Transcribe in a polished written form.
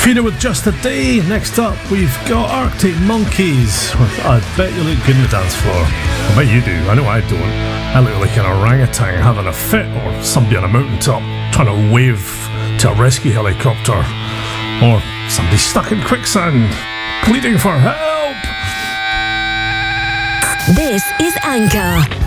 Fina with Just a Day. Next up, we've got Arctic Monkeys with I Bet You Look Good in the Dance Floor. I bet you do. I know I don't. I look like an orangutan having a fit, or somebody on a mountaintop trying to wave to a rescue helicopter, or somebody stuck in quicksand pleading for help. This is Anchor.